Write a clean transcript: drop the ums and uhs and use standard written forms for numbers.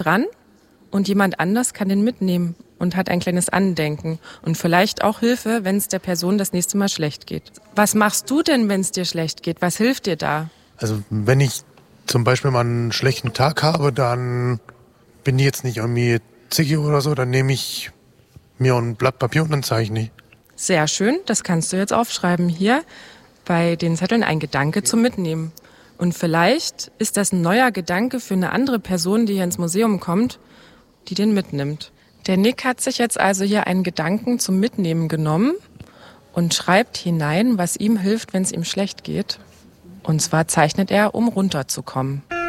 dran und jemand anders kann den mitnehmen und hat ein kleines Andenken und vielleicht auch Hilfe, wenn es der Person das nächste Mal schlecht geht. Was machst du denn, wenn es dir schlecht geht? Was hilft dir da? Also wenn ich zum Beispiel mal einen schlechten Tag habe, dann bin ich jetzt nicht irgendwie zickig oder so, dann nehme ich mir ein Blatt Papier und dann zeichne ich. Sehr schön, das kannst du jetzt aufschreiben. Hier bei den Zetteln ein Gedanke zum Mitnehmen. Und vielleicht ist das ein neuer Gedanke für eine andere Person, die hier ins Museum kommt, die den mitnimmt. Der Nick hat sich jetzt also hier einen Gedanken zum Mitnehmen genommen und schreibt hinein, was ihm hilft, wenn es ihm schlecht geht. Und zwar zeichnet er, um runterzukommen.